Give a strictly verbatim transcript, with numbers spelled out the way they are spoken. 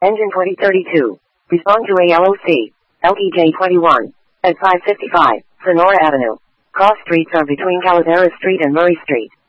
Engine twenty thirty-two. Respond to A L O C. L E J twenty-one. At five fifty-five, Sonora Avenue. Cross streets are between Calaveras Street and Murray Street.